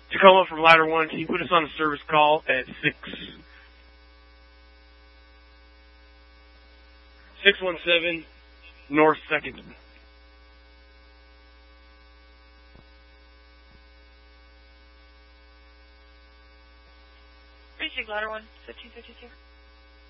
Tacoma from Ladder 1, can you put us on a service call at 617 North 2nd? Reaching Ladder 1, 1552.